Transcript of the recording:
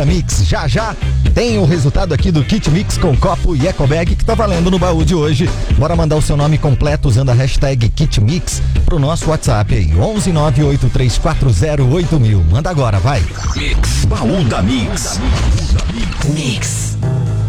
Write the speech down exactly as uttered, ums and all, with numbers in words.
Mix, já já tem o resultado aqui do Kit Mix com copo e ecobag que tá valendo no baú de hoje. Bora mandar o seu nome completo usando a hashtag Kit Mix pro nosso WhatsApp aí, onze nove oito três quatro zero oito mil. Manda agora, vai. Mix, baú da Mix. Mix.